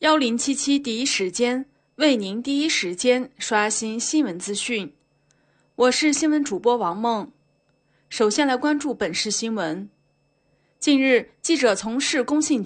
1077第一时间为您第一时间刷新新闻资讯。我是新闻主播王梦。首先来关注本市新闻。近日，记者从市工信局